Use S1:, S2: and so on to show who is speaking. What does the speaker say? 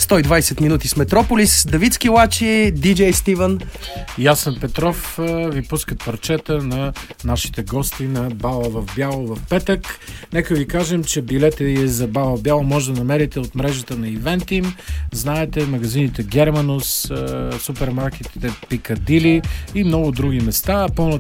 S1: 120 минути с Метрополис. Давид Скилачи, диджей Стивън
S2: и аз съм Петров. Ви пускат парчета на нашите гости на Бала в бяло в петък. Нека ви кажем, че билети за Бала в бяло може да намерите от мрежата на Eventim. Знаете, магазините Германус, супермаркетите Пикадили и много други места. Пълната